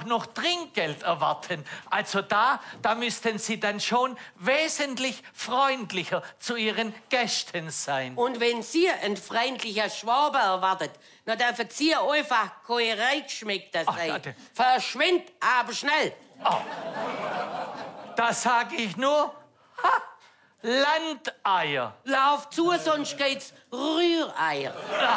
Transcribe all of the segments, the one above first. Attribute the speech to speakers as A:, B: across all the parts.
A: auch noch Trinkgeld erwarten. Also da müssten Sie dann schon wesentlich freundlicher zu Ihren Gästen sein.
B: Und wenn Sie ein freundlicher Schwabe erwartet, na dürfen Sie einfach kein Reitschmeckter sein. Verschwind aber schnell.
A: Oh. Da sage ich nur, Landeier.
B: Lauf zu, sonst geht's Rühreier.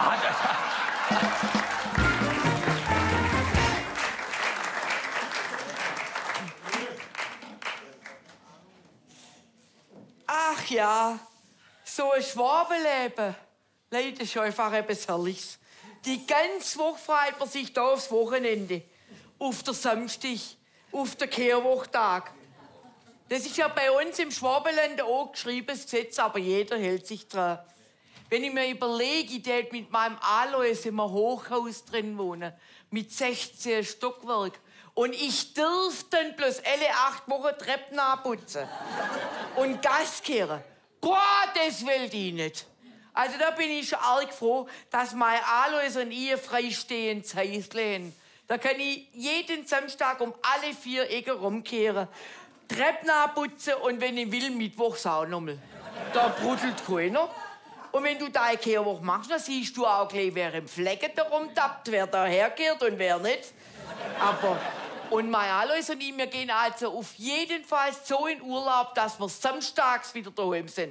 C: Ach ja, so ein Schwabenleben. Leute, ist einfach etwas Herrliches. Die ganze Woche freut man sich da aufs Wochenende. Auf der Samstag, auf der Kehrwochtag. Das ist ja bei uns im Schwabenland auch geschriebenes Gesetz, aber jeder hält sich dran. Wenn ich mir überlege, ich hätte mit meinem Alois in einem Hochhaus drin wohnen, mit 16 Stockwerk. Und ich darf dann bloß alle 8 Wochen Treppen abputzen. Und Gas kehren. Boah, das will ich nicht. Also da bin ich schon arg froh, dass mein Alois und ich ein freistehendes Häusle haben. Da kann ich jeden Samstag um alle 4 Ecken rumkehren, Treppen abputzen und wenn ich will, mittwochs auch nochmal. Da brudelt keiner. Und wenn du deine Kehrwoche machst, dann siehst du auch gleich, wer im Flecken da rumtappt, wer da herkehrt und wer nicht. Aber, und mein Alois und ich, wir gehen also auf jeden Fall so in Urlaub, dass wir samstags wieder daheim sind.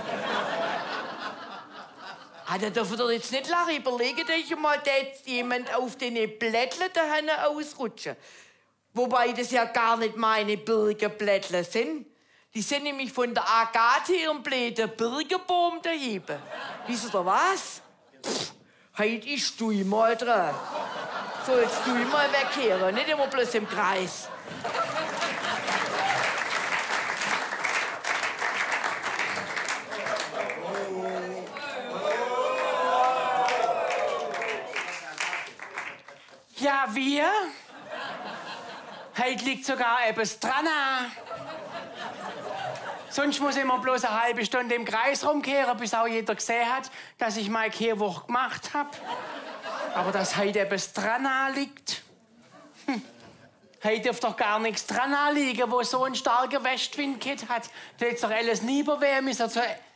C: Da dürft ihr jetzt nicht lachen. Überlegt euch mal, dass jemand auf den Blättchen da ausrutschen. Wobei das ja gar nicht meine Birkenblättchen sind. Die sind nämlich von der Agathe ihrem bläden Birkenbaum daheim. Wisst ihr was? Heute ist du mal dran. So, jetzt tu ich mal wegkehren, nicht immer bloß im Kreis.
D: Ja, wir? Heute liegt sogar etwas dran. Sonst muss ich immer bloß eine halbe Stunde im Kreis rumkehren, bis auch jeder gesehen hat, dass ich meine Kehrwoche gemacht habe. Aber dass heute etwas dran liegt. Heute dürfte doch gar nichts dran liegen, wo so ein starker Westwind geht hat. Da hätte doch alles niederwehen müssen.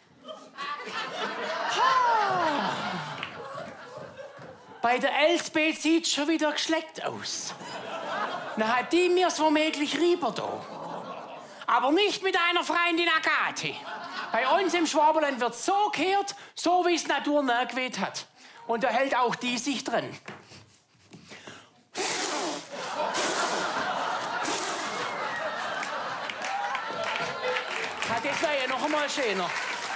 D: Bei der Elsbeth sieht's schon wieder geschleckt aus. Dann hat die mir's womöglich lieber da. Aber nicht mit einer Freundin Agathe. Bei uns im Schwabenland wird so gekehrt, so wie es die Natur nachgeweht hat. Und da hält auch die sich drin. Das wäre ja noch einmal schöner.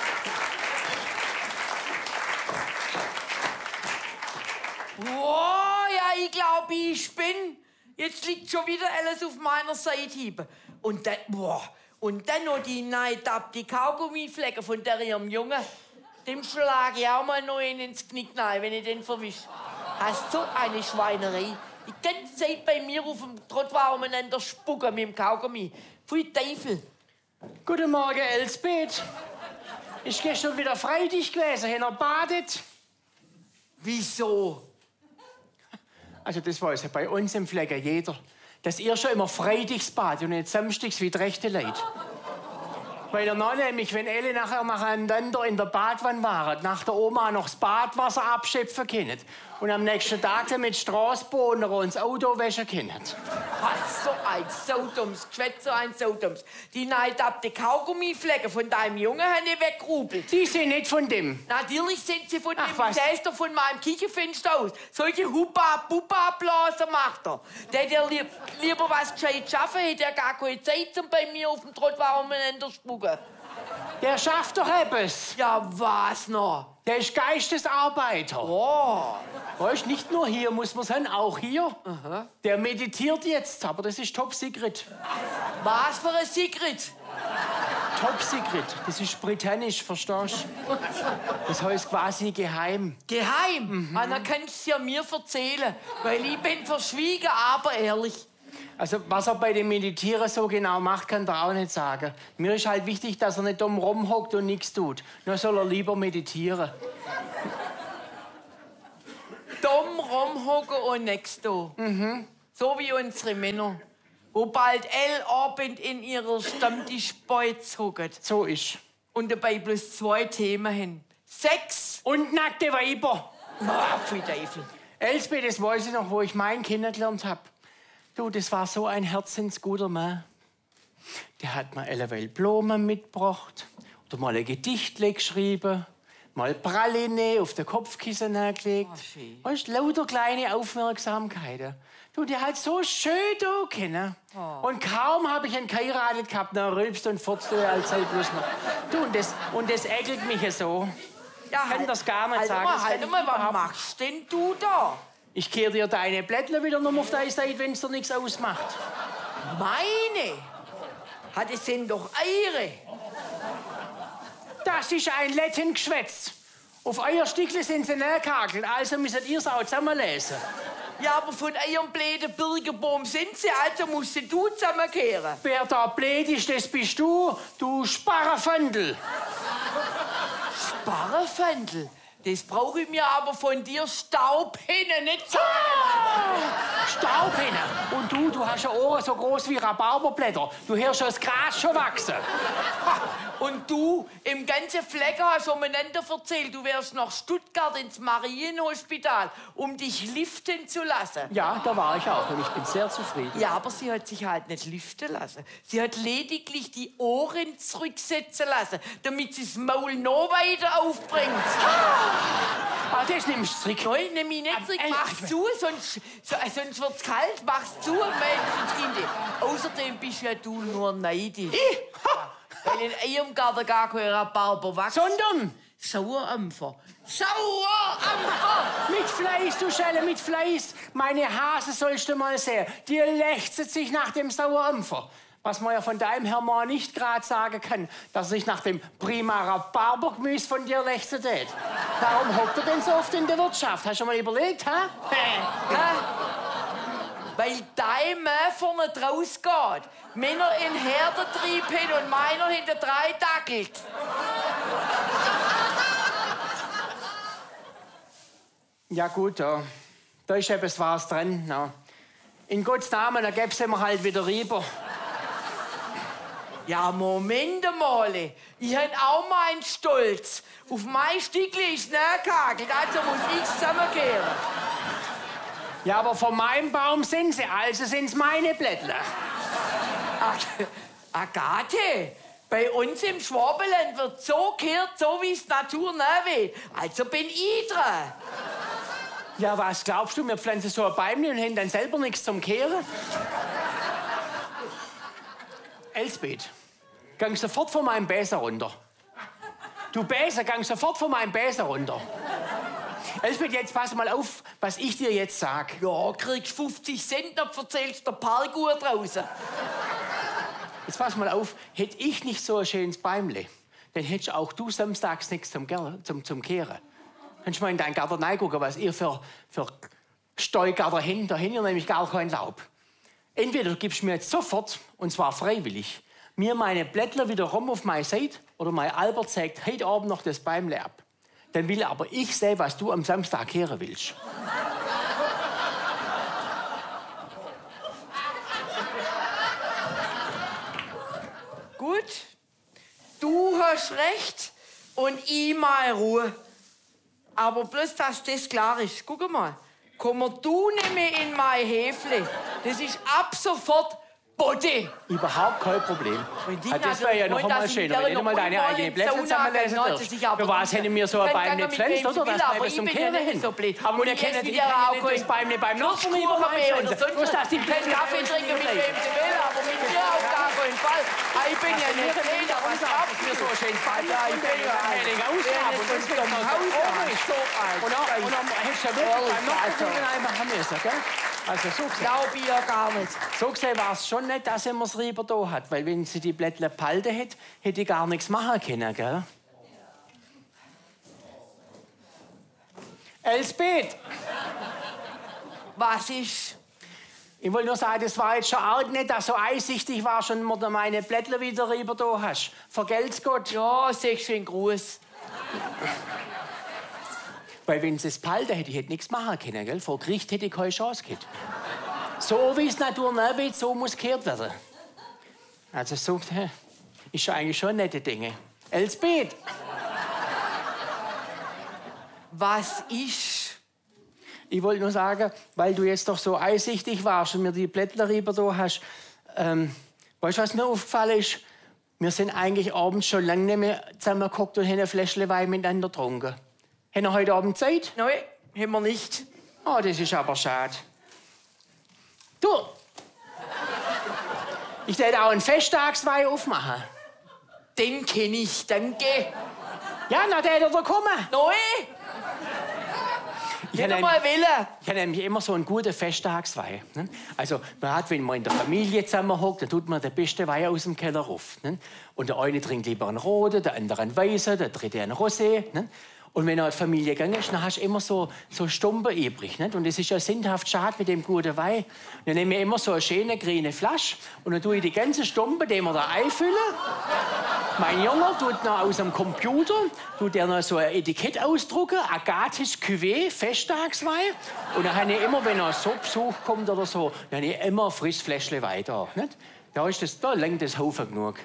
C: Wow, ja, ich glaube, ich bin. Jetzt liegt schon wieder alles auf meiner Seite. Und dann, und dann noch die die Kaugummiflecken von der ihrem Jungen. Dem schlage ich auch mal noch ins Knick rein, wenn ich den verwische. Hast so eine Schweinerei. Die ganze Zeit bei mir auf dem Trottoir umeinander spucken mit dem Kaugummi. Pfui Teufel.
D: Guten Morgen, Elsbeth. Ist gestern wieder Freitag gewesen, habt ihr badet?
C: Wieso?
D: Also das weiß ja bei uns im Flecken jeder, dass ihr schon immer freitags badet und nicht samstags wie die rechte Leute. Weil ihr noch nämlich, wenn alle nachher nacheinander in der Badwanne waren, nach der Oma noch das Badwasser abschöpfen können und am nächsten Tag dann mit Straßbohnen ins Auto waschen können.
C: Was, so ein Saudums, Geschwätz, so ein Saudums. Die neidabte Kaugummiflecken von deinem Jungen haben die weggerubelt.
D: Die sind nicht von dem.
C: Natürlich sind sie von dem.
D: Was?
C: Der ist doch von meinem Küchenfenster aus. Solche Huppa-Buppa-Blasen macht er. Der lieber was gescheit schaffen, hätte er gar keine Zeit, um bei mir auf dem Trottoir umeinander zu spucken.
D: Der schafft doch etwas.
C: Ja, was noch?
D: Der ist Geistesarbeiter.
C: Oh.
D: Weißt, nicht nur hier, muss man sagen, auch hier. Aha. Der meditiert jetzt, aber das ist Top Secret.
C: Was für ein Secret?
D: Top Secret, das ist britannisch, verstehst du? Das heißt quasi geheim.
C: Geheim? Mhm. Dann kannst du ja mir erzählen, weil ich bin verschwiegen, aber ehrlich.
D: Also, was er bei dem Meditieren so genau macht, kann er auch nicht sagen. Mir ist halt wichtig, dass er nicht dumm rumhockt und nichts tut. Nur soll er lieber meditieren.
C: Dumm rumhocken und nichts tun?
D: Mhm.
C: So wie unsere Männer, wo bald Abend in ihrer Stammtischbeut hocken.
D: So ist.
C: Und dabei bloß 2 Themen haben. Sex
D: und nackte Weiber.
C: Ah, pfui Teufel.
D: Elsbeth, das weiß ich noch, wo ich meinen kennengelernt habe. Du, das war so ein herzensguter Mann. Der hat mir alleweil Blumen mitgebracht oder mal ein Gedichtle geschrieben, mal Praline auf den Kopfkissen gelegt.
C: Oh,
D: weißt, lauter kleine Aufmerksamkeiten. Du, der hat so schön da kennen. Oh. Und kaum habe ich ihn geheiratet gehabt, dann rülpst und furzt du als Zeit bloß noch. Du, und das ekelt mich so.
C: Ja,
D: ich kann das gar nicht sagen.
C: Halt mal, was machst denn du da?
D: Ich kehre dir deine Blättler wieder noch auf deine Seite, wenn es dir nichts ausmacht.
C: Meine? Das sind doch eure.
D: Das ist ein Lettengeschwätz. Auf euer Stickle sind sie nähergehakelt, also müsst ihr es auch zusammenlesen.
C: Ja, aber von eurem bläden Birkenbaum sind sie, also musst du zusammenkehren.
D: Wer da blöd ist, das bist du, du Sparrenföndel.
C: Sparrenföndel? Das brauche ich mir aber von dir Staubhinnen nicht sagen.
D: Staubhinnen? Und du hast ja Ohren so groß wie Rhabarberblätter. Du hörst schon das Gras schon wachsen.
C: Und du, im ganzen Fleck hast du umeinander erzählt, du wärst nach Stuttgart ins Marienhospital, um dich liften zu lassen.
D: Ja, da war ich auch und ich bin sehr zufrieden.
C: Ja, aber sie hat sich halt nicht liften lassen. Sie hat lediglich die Ohren zurücksetzen lassen, damit sie das Maul noch weiter aufbringt.
D: Ah, das nimmst du zurück.
C: Nein, nimm mich nicht zurück. Mach's zu, sonst wird's kalt. Mach's zu, Menschenskind. Außerdem bist ja du nur neidisch. Weil in eurem Garten gar kein Rhabarber wächst.
D: Sondern?
C: Sauerampfer. Sauerampfer!
D: Mit Fleiß, du Schelle, mit Fleiß. Meine Hase sollst du mal sehen. Die lechzet sich nach dem Sauerampfer. Was man ja von deinem Hermann nicht gerade sagen kann, dass er sich nach dem prima Rhabarbergemüse von dir lechzet hat. Warum hockt er denn so oft in der Wirtschaft? Hast du mal überlegt, ha?
C: Weil dein Mann vorne draus geht. Männer in Herdentrieb hin und meiner hinter 3 dackelt.
D: Ja gut, da ist etwas Wahres dran. Ja. In Gottes Namen, da gäb's immer halt wieder rüber.
C: Ja, Moment mal. Ich hab auch meinen Stolz. Auf mein Stückli ist nähergehakelt, also muss ich's zusammenkehren.
D: Ja, aber von meinem Baum sind sie, also sind's meine Blättler.
C: Agathe, bei uns im Schwabenland wird so gehört, so wie es Natur nahe will. Also bin ich dran.
D: Ja, was glaubst du, wir pflanzen so ein Bäumchen und haben dann selber nichts zum Kehren? Elsbeth, gang sofort von meinem Besen runter. Du Besen, gang sofort von meinem Besen runter. Elsbeth, jetzt pass mal auf, was ich dir jetzt sag.
C: Ja, kriegst 50 Cent, dann erzählst du der Parkuhr draußen.
D: Jetzt pass mal auf, hätt ich nicht so ein schönes Bäumle, dann hättest auch du samstags nichts zum Kehren. Kannst du mal in deinen Garten reingucken, was ihr für Steugarten habt. Da habt ihr nämlich gar kein Laub. Entweder du gibst mir jetzt sofort, und zwar freiwillig, mir meine Blättler wieder rum auf meine Seite oder mein Albert sagt heute Abend noch das Bäumle ab. Dann will aber ich sehen, was du am Samstag kehren willst.
C: Gut, du hast recht und ich mal Ruhe. Aber bloß, dass das klar ist. Guck mal, komm du nicht mehr in mein Häfle. Das ist ab sofort Body.
D: Überhaupt kein Problem. Das wäre ja noch einmal schöner, wenn du mal deine eigenen Blätter zusammenlesen würdest. Für was hätten wir so ein Bein nicht pflanzt, oder? Dass wir etwas zum Kehren hin. Aber wir kennen nicht das Bein beim Nachbarn überpflanzen. Bloß, dass die Blätter
C: Kaffee trinken, mit wem sie will, aber mit mir auf gar keinen Fall. Ich bin ja nicht jeder, was ab.
D: Mir so ein schönes Bein. Ich bin ja ein Ausgabe. Und das kommt nach Hause. Und dann hättest du ja wirklich beim Nachbarn einfach haben müssen, gell? Also so gesehen.
C: Glaube ich ja gar nicht.
D: So gesehen war es schon nicht, dass er mir's lieber da hat. Weil wenn sie die Blättler behalten hätte, hätte ich gar nichts machen können, gell? Elsbeth!
C: Was ist?
D: Ich wollte nur sagen, das war jetzt schon arg nicht, dass so einsichtig war, schon mal meine Blättler wieder rüber da hast. Vergelt's Gott.
C: Ja, sag schön Gruß.
D: Weil wenn sie es behalten hätte, ich hätte nichts machen können, gell? Vor Gericht hätte ich keine Chance gehabt. So wie es Natur nicht will, so muss gekehrt werden. Also so, ist ja eigentlich schon nette Dinge. Elsbeth!
C: Was ist?
D: Ich wollte nur sagen, weil du jetzt doch so einsichtig warst und mir die Blättler rüber da hast, weißt du, was mir aufgefallen ist? Wir sind eigentlich abends schon lange nicht mehr zusammengeguckt und haben ein Fläschchen Wein miteinander getrunken. Haben wir heute Abend Zeit?
C: Nein, haben wir nicht.
D: Oh, das ist aber schade. Du! Ich werde auch einen Festtagswein aufmachen.
C: Den kenne ich, danke.
D: Ja, na, der wird kommen.
C: Nein! Ich hätte mal wollen.
D: Ich habe nämlich immer so einen guten Festtagswein. Ne? Also, man hat, wenn man in der Familie zusammenhockt, dann tut man den besten Wein aus dem Keller rauf. Ne? Und der eine trinkt lieber einen roten, der andere einen weißen, der dritte einen Rosé. Ne? Und wenn er in die Familie gegangen ist, dann hast du immer so Stumpen übrig. Nicht? Und das ist ja sinnhaft schade mit dem guten Wein. Und dann nehme ich immer so eine schöne grüne Flasche und dann tue ich die ganzen Stumpen, die wir da einfüllen. Mein Junge tut noch aus dem Computer, tut der noch so ein Etikett ausdrucken, Agathis Cuvée, Festtagswein. Und dann habe ich immer, wenn so Besuch kommt oder so, dann habe ich immer ein frisches Fläschchen Wein da. Nicht? Da lenkt das Haufen genug.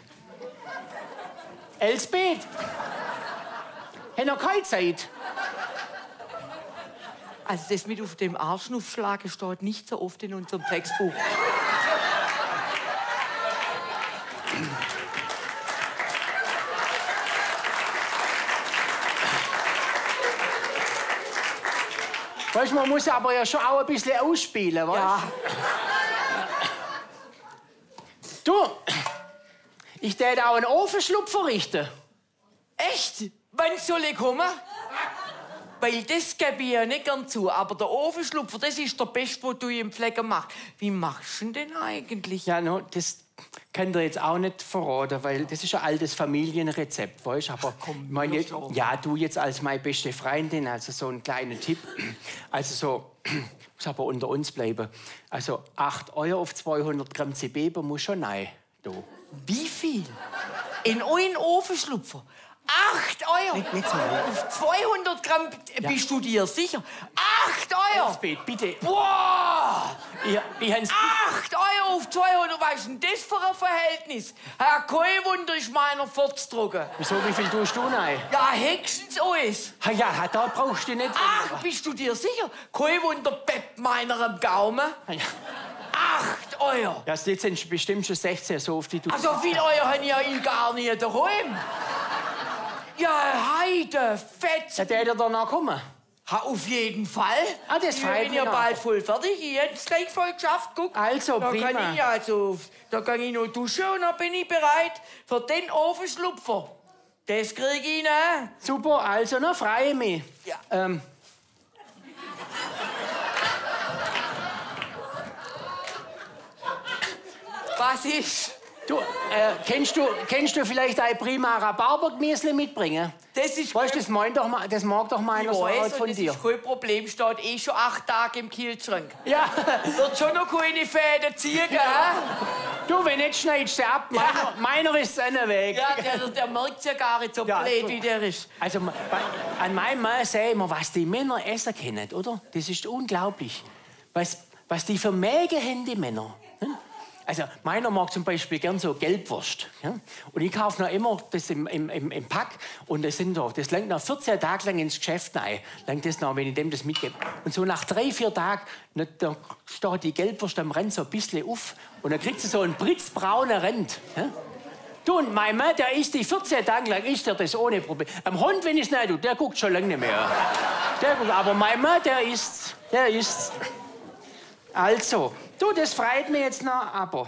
D: Elsbeth! Haben noch keine Zeit?
C: Also das mit auf dem Arschnuffschlagen steht nicht so oft in unserem Textbuch.
D: Weißt du, man muss aber ja schon auch ein bisschen ausspielen, weißt du?
C: Ja.
D: Du, ich werde auch einen Ofenschlupf verrichten.
C: Echt? Wann soll ich kommen? Weil das gebe ich ja nicht gern zu. Aber der Ofenschlupfer, das ist der Beste, den du im Pfleger machst. Wie machst du denn eigentlich?
D: Ja, no, das könnt ihr jetzt auch nicht verraten, weil das ist ein altes Familienrezept, weißt du? Aber
C: komm,
D: meine,
C: schon.
D: ja, du jetzt als meine beste Freundin, also so ein kleiner Tipp. Also so, muss aber unter uns bleiben. Also 8 € auf 200 Gramm Zwiebeln muss schon rein. Du.
C: Wie viel? In einen Ofenschlupfer? 8 €?
D: Nicht so.
C: Auf 200 Gramm bist du dir sicher? 8 €?
D: Elsbeth, bitte.
C: Boah!
D: Ich hab's
C: 8 € auf 200, was ist denn das für ein Verhältnis? Herr Wunder ist meiner fortzudrucken.
D: Wieso, wie viel tust du rein?
C: Ja, höchstens alles.
D: Ja, da brauchst du nicht.
C: Ach, bist du dir sicher? Kein Wunder, Pep meiner am Gaumen.
D: Ja.
C: 8 €.
D: Das sind bestimmt schon 16, so oft wie du.
C: Also viel Euro habe ich ja gar nicht daheim. Ja, Heide, fett.
D: Ja, der da noch kommen.
C: Ha, auf jeden Fall.
D: Ah, das
C: ich
D: freut
C: bin
D: mich
C: ja
D: noch.
C: bald voll fertig. Ich hab's gleich voll geschafft. Guck.
D: Also,
C: da
D: prima.
C: kann ich also, da kann ich noch duschen und dann bin ich bereit für den Ofenschlupfer. Das krieg ich noch.
D: Super, also, noch freue ich mich.
C: Ja. Was ist?
D: Du, kennst du vielleicht ein prima Rhabarbergemüsli mitbringen?
C: Das ist
D: Weißt du, das mag doch meiner so
C: weiß,
D: von
C: das
D: dir.
C: ist kein Problem, steht eh schon 8 Tage im Kühlschrank.
D: Ja,
C: Wird schon noch keine Fäden ziehen, gell?
D: du, wenn nicht, schneidest du ab.
C: Ja.
D: Meiner ist einer weg.
C: Ja, der merkt's ja gar nicht so
D: Ja,
C: blöd,
D: du-
C: wie der ist.
D: Also, an meinem Mann sehen wir, was die Männer essen können, oder? Das ist unglaublich. Was die für Mägen haben, die Männer. Hm? Also, meiner mag zum Beispiel gern so Gelbwurst. Ja? Und ich kaufe noch immer das im Pack. Und das langt noch 14 Tage lang ins Geschäft rein. Langt das noch, wenn ich dem das mitgebe. Und so nach 3-4 Tagen, da steht die Gelbwurst am Rand so ein bisschen auf. Und dann kriegt sie so einen britzbraunen Rand. Ja? Du, und mein Mann, der isst die 14 Tage lang, isst er das ohne Problem. Am Hund, wenn ich es nicht tue, der guckt schon lange nicht mehr. Aber mein Mann, der isst. Also, du, das freut mich jetzt noch, aber...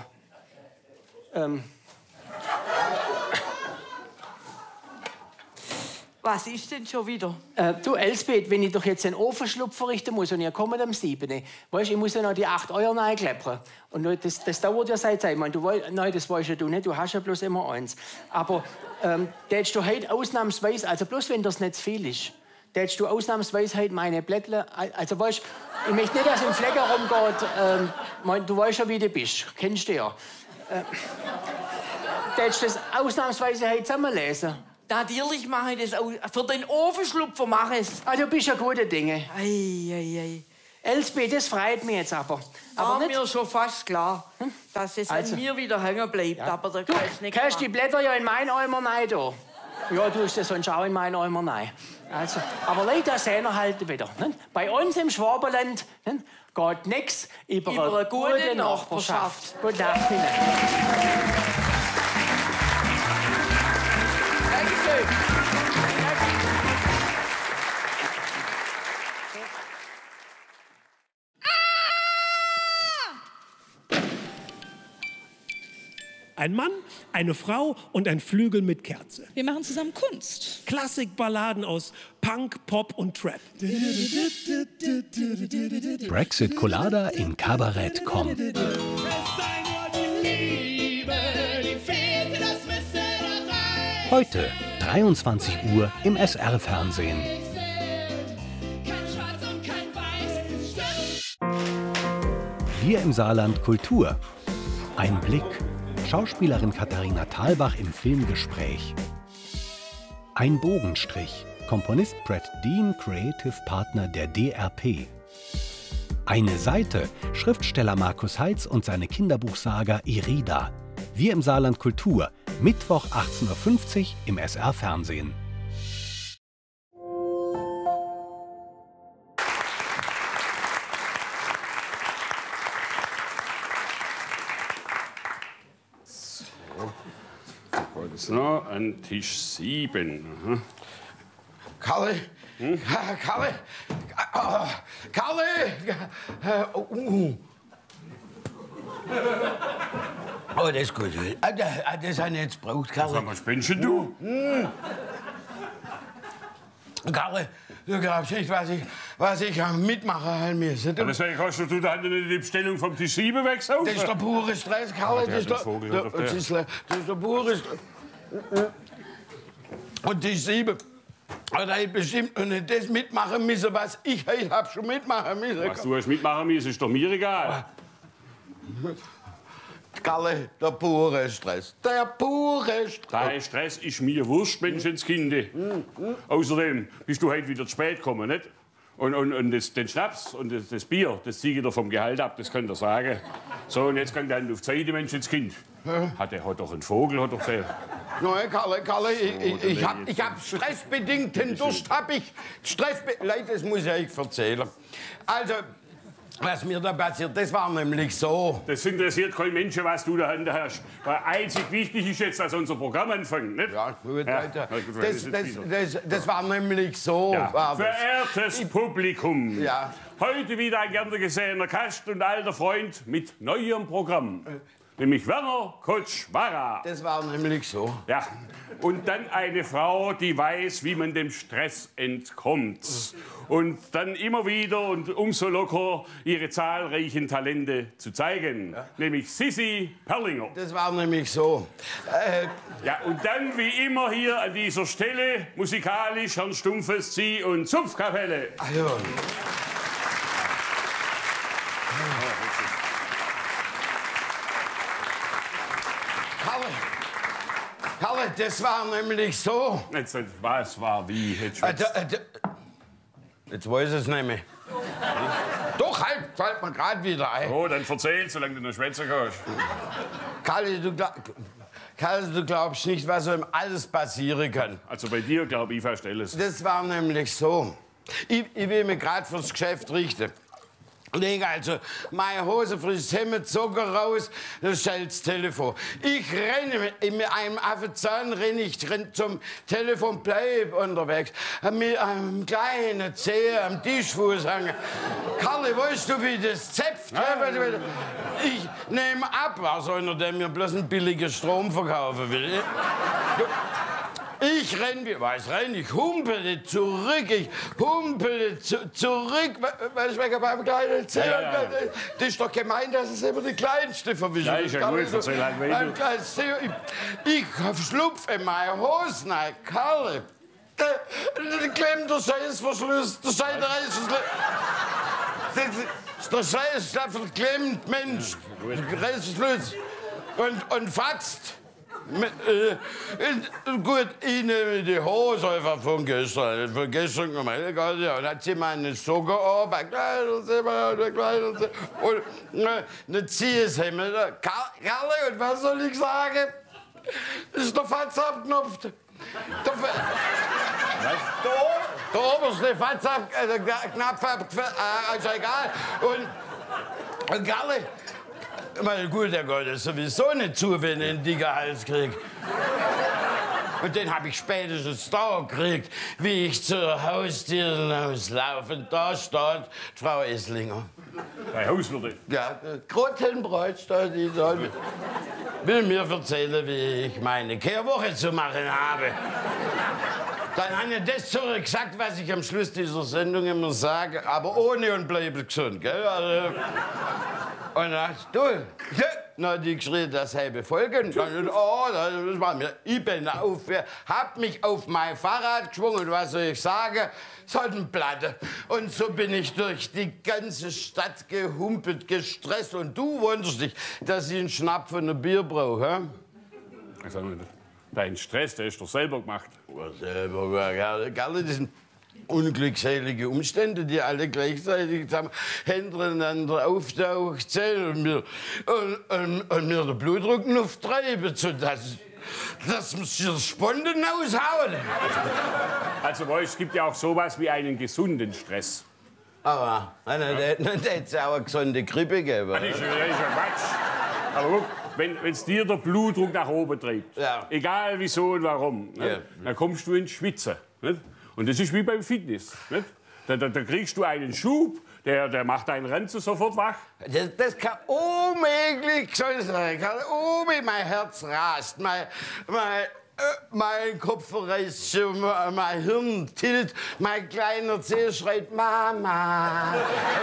C: Was ist denn schon wieder?
D: Du, Elsbeth, wenn ich doch jetzt einen Ofenschlupf verrichten muss und ihr kommt am 7., weißt, ich muss ja noch die 8 € reinkleppern. Und das dauert ja seit Zeit. Ich meine, nein, das weißt ja du nicht, du hast ja bloß immer eins. Aber hättest du heute ausnahmsweise, also bloß wenn das nicht zu viel ist, hättest du ausnahmsweise heute meine Blättler, also weißt, ich möchte nicht, dass im Flecker rumgeht, du weißt ja, wie du bist, kennst du ja. Hättest du das ausnahmsweise heute zusammenlesen?
C: Natürlich mache ich das auch. Für den Ofenschlupfer mache ich es.
D: Also, du bist ja gute Dinge.
C: Ei.
D: Elsbeth, das freut mich jetzt aber.
C: War
D: nicht?
C: mir schon fast klar, dass es an mir wieder hängen bleibt. Ja. Aber da kannst du nicht
D: Kannst die Blätter ja in meinen Eimer rein, da. Ja, du hast das sonst auch in meinen Eimer rein. Also, aber leider sehen wir halt wieder. Ne? Bei uns im Schwabenland ne, geht nichts über eine gute Nachbarschaft. Gute Nacht Ihnen.
C: Dankeschön.
E: Ein Mann, eine Frau und ein Flügel mit Kerze.
F: Wir machen zusammen Kunst.
E: Klassikballaden aus Punk, Pop und Trap.
G: Brexit Colada in Kabarett kommt. Heute, 23 Uhr im SR-Fernsehen. Wir im Saarland Kultur. Ein Blick. Schauspielerin Katharina Thalbach im Filmgespräch. Ein Bogenstrich. Komponist Brad Dean, Creative Partner der DRP. Eine Seite. Schriftsteller Markus Heitz und seine Kinderbuchsaga Irida. Wir im Saarland Kultur. Mittwoch 18:50 Uhr im SR-Fernsehen.
H: So, an Tisch 7. Aha.
I: Kalle? Kalle? Kalle? Oh, das ist gut. Das habe ich jetzt gebraucht, Kalle.
H: Was spinnst denn du?
I: Kalle, du glaubst nicht, was ich am Mitmachen haben müssen.
H: Ja, deswegen kannst du da nicht die Bestellung vom Tisch 7 wegsaufen.
I: Das ist der pure Stress, Kalle. Das ist der pure Stress. Und Tisch 7 hat er bestimmt noch nicht das mitmachen müssen, was ich hab schon mitmachen müssen.
H: Was du hast mitmachen müssen, ist doch mir egal.
I: Kalle, der pure Stress. Der pure Stress.
H: Dein Stress ist mir wurscht, Menschenskind. Außerdem bist du heute wieder zu spät gekommen, nicht? Und den Schnaps und das Bier, das ziehe ich dir vom Gehalt ab, das könnt ihr sagen. So, und jetzt kann dann auf die Seite, Menschenskind. Hat doch einen Vogel, hat doch der.
I: Nein, Kalle, ich hab stressbedingten Durst, hab ich. Leute, das muss ich euch erzählen. Also, was mir da passiert, das war nämlich so.
H: Das interessiert kein Mensch, was du da hast. Weil einzig wichtig ist jetzt, dass unser Programm anfängt, nicht?
I: Ja, gut, Leute. Das war nämlich so.
H: Ja. Verehrtes Publikum,
I: ja.
H: Heute wieder ein gern gesehener Gast und alter Freund mit neuem Programm. Nämlich Werner Kotschwara.
I: Das war nämlich so.
H: Ja. Und dann eine Frau, die weiß, wie man dem Stress entkommt. Und dann immer wieder und umso locker ihre zahlreichen Talente zu zeigen. Ja. Nämlich Sissi Perlinger.
I: Das war nämlich so.
H: Ja, und dann wie immer hier an dieser Stelle musikalisch Herrn Stumpfes Zieh- und Zupfkapelle.
I: Also. Kalle, das war nämlich so.
H: Jetzt, was war wie? Jetzt
I: weiß ich es nicht mehr. Doch, halt, fällt mir gerade wieder ein.
H: Oh, dann erzähl, solange du noch schwätzen kannst.
I: Kalle, du glaubst nicht, was so alles passieren kann.
H: Also bei dir glaube ich fast alles.
I: Das war nämlich so. Ich will mich gerade fürs Geschäft richten. Leg also meine Hose, frisches Hemd, Zucker raus, das stellt das Telefon. Ich renne mit einem Affenzahn, ich zum Telefon, bleib unterwegs. Mit einem kleinen Zeh am Tischfuß hängen. Kalle, weißt du, wie das zepft? Ich nehme ab, was einer, der mir bloß einen billigen Strom verkaufen will. Ich renn, ich humpele zurück, zurück, weil ich wegen meinem kleinen Zeh. Ja. Das ist doch gemein, dass es immer die Kleinste verwischt.
H: Ja, ist ja gut, erzähl halt weiter.
I: Ich schlupf in meine Hosen rein, Kalle. Da klemmt der Scheißverschluss, der Scheißverschluss, klemmt, Mensch, Reißverschluss und fatzt. Gut, ich nehme die Hose einfach von gestern. Von gestern gemeint, und dann hat sie meine Socken an, bei Kleidern, und dann ziehe ich das Hemd. Karle, und was soll ich sagen? Das ist der Fatzabknopf. Der oberste Fatzabknopf, ist egal. Und Karle, mein guter Gott, das ist sowieso nicht zu, wenn ich einen dicken Hals krieg. Und den hab ich spätestens da gekriegt, wie ich zur Haustür rauslaufe. Und da steht Frau Esslinger.
H: Bei Hauswirte?
I: Ja, Grottenbrot steht die da. Will mir erzählen, wie ich meine Kehrwoche zu machen habe. Dann habe ich das zurückgesagt, was ich am Schluss dieser Sendung immer sage, aber ohne und bleibe gesund, gell? Also, und dann du, na, die geschrien, das sei befolgen. Oh, das war mir. Ich bin hab mich auf mein Fahrrad geschwungen und was soll ich sagen? Es hat eine Platte. Und so bin ich durch die ganze Stadt gehumpelt, gestresst. Und du wunderst dich, dass ich einen Schnapp von einem Bier brauche, hä?
H: Dein Stress, der ist doch selber gemacht.
I: Selber, Galle, das sind unglückselige Umstände, die alle gleichzeitig zusammen hintereinander auftaucht sind und mir der Blutdruck auftreiben, sodass mir Sponten aushauen.
H: Also, es gibt ja auch sowas wie einen gesunden Stress.
I: Aber, da hätte es auch eine gesunde Grippe gegeben.
H: Das ist ja Quatsch. Aber guck, wenn es dir der Blutdruck nach oben treibt,
I: ja,
H: egal wieso und warum,
I: ja,
H: dann kommst du ins Schwitzen. Nicht? Und das ist wie beim Fitness. Nicht? Da kriegst du einen Schub, der macht deinen Renzen sofort wach.
I: Das kann unmöglich sein. Mein Herz rast, mein Kopf reißt schon, mein Hirn tilt, mein kleiner Zeh schreit Mama.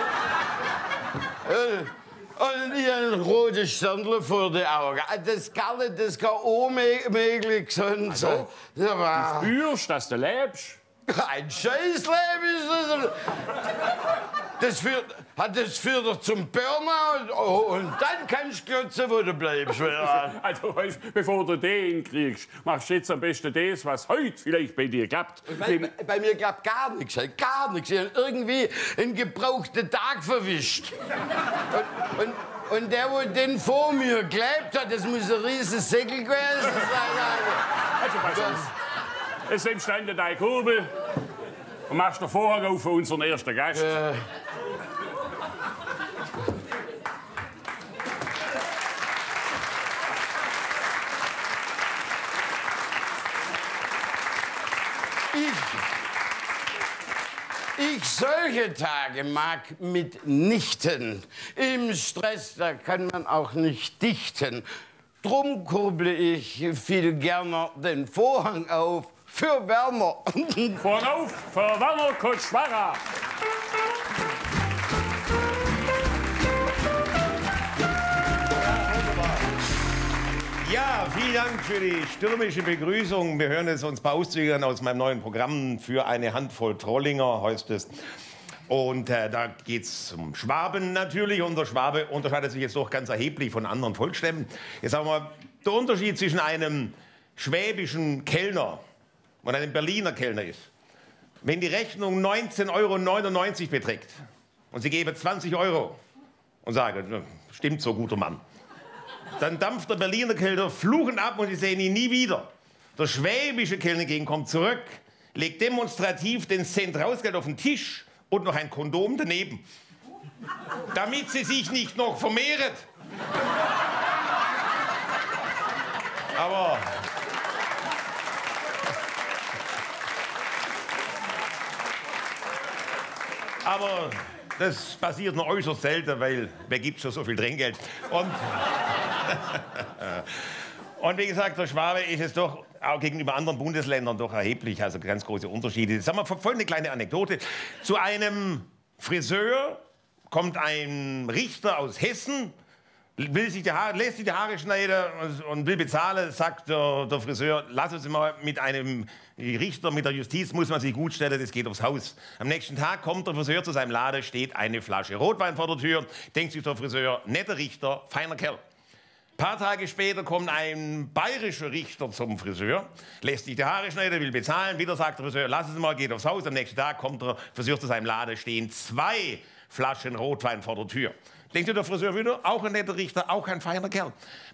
I: Und ich ein rotes Sternle vor den Augen. Das kann unmöglich sein.
H: Also, du spürst, dass du lebst.
I: Ein Scheißleben ist das. Das führt doch zum Burnout. Und dann kannst du glotzen, wo du bleibst.
H: Also, weißt, bevor du den kriegst, machst du jetzt am besten das, was heute vielleicht bei dir klappt.
I: Bei mir klappt gar nichts. Gar nichts. Ich habe irgendwie einen gebrauchten Tag verwischt. Und der, wo den vor mir gelebt hat, das muss ein riesiges Säckel gewesen sein.
H: Also, pass auf. Jetzt nimmst du dann deine Kurbel und machst den Vorhang auf für unseren ersten Gast.
I: Ich solche Tage mag mitnichten. Im Stress, da kann man auch nicht dichten. Drum kurble ich viel gerne den Vorhang auf für Werner.
H: Vorhang auf für Werner Kutschwara.
F: Ja, vielen Dank für die stürmische Begrüßung. Wir hören jetzt uns ein paar Auszüge an aus meinem neuen Programm für eine Handvoll Trollinger, heißt es. Und da geht es um Schwaben natürlich. Und der Schwabe unterscheidet sich jetzt doch ganz erheblich von anderen Volksstämmen. Jetzt sagen wir, der Unterschied zwischen einem schwäbischen Kellner und einem Berliner Kellner ist, wenn die Rechnung 19,99 € beträgt und Sie geben 20 € und sagen, stimmt so, guter Mann, dann dampft der Berliner Kellner fluchend ab und Sie sehen ihn nie wieder. Der schwäbische Kellner hingegen kommt zurück, legt demonstrativ den Cent Rausgeld auf den Tisch und noch ein Kondom daneben, damit sie sich nicht noch vermehrt. Aber das passiert nur äußerst selten, weil wer gibt schon so viel Trinkgeld? Und wie gesagt, der Schwabe ist es doch auch gegenüber anderen Bundesländern doch erheblich, also ganz große Unterschiede. Jetzt haben wir folgende kleine Anekdote. Zu einem Friseur kommt ein Richter aus Hessen, lässt sich die Haare schneiden und will bezahlen, sagt der Friseur, lassen Sie mal mit einem Richter, mit der Justiz muss man sich gut stellen, das geht aufs Haus. Am nächsten Tag kommt der Friseur zu seinem Laden, steht eine Flasche Rotwein vor der Tür, denkt sich der Friseur, netter Richter, feiner Kerl. Ein paar Tage später kommt ein bayerischer Richter zum Friseur, lässt sich die Haare schneiden, will bezahlen. Wieder sagt der Friseur, lass es mal, geht aufs Haus. Am nächsten Tag kommt der Friseur zu seinem Laden, stehen 2 Flaschen Rotwein vor der Tür. Denkt der Friseur wieder, auch ein netter Richter, auch ein feiner Kerl.